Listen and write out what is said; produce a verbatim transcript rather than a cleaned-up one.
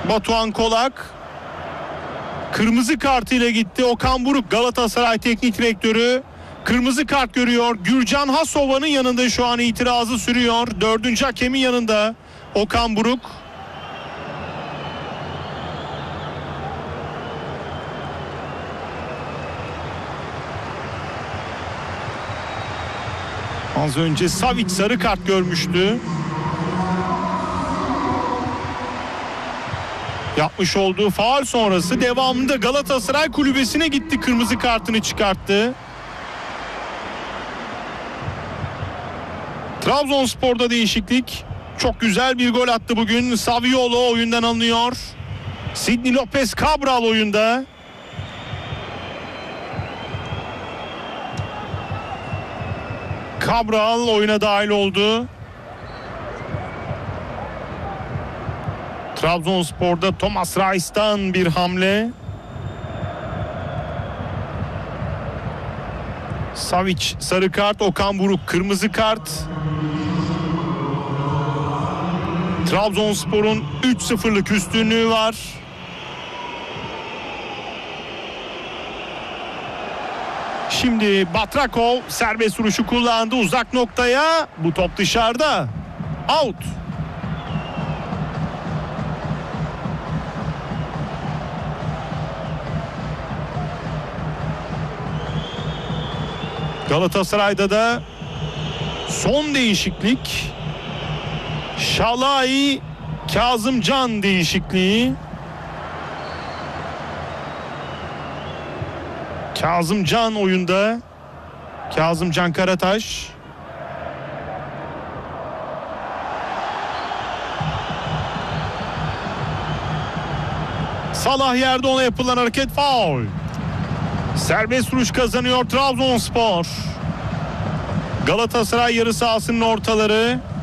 Batuhan Kolak kırmızı kartıyla gitti. Okan Buruk, Galatasaray Teknik Direktörü, kırmızı kart görüyor. Gürcan Hasova'nın yanında şu an itirazı sürüyor. Dördüncü hakemin yanında Okan Buruk. Az önce Savic sarı kart görmüştü. Yapmış olduğu faul sonrası devamında Galatasaray kulübesine gitti, kırmızı kartını çıkarttı. Trabzonspor'da değişiklik. Çok güzel bir gol attı bugün. Saviolo oyundan alınıyor. Sidney Lopez Cabral oyunda. Cabral oyuna dahil oldu. Trabzonspor'da Thomas Reis'tan bir hamle. Savic sarı kart, Okan Buruk kırmızı kart. Trabzonspor'un üç sıfırlık üstünlüğü var. Şimdi Batrakov serbest vuruşu kullandı uzak noktaya. Bu top dışarıda. Out. Galatasaray'da da son değişiklik. Şalai Kazımcan değişikliği. Kazımcan oyunda. Kazımcan Karataş. Salah yerde, ona yapılan hareket faul. Serbest vuruş kazanıyor Trabzonspor. Galatasaray yarı sahasının ortaları.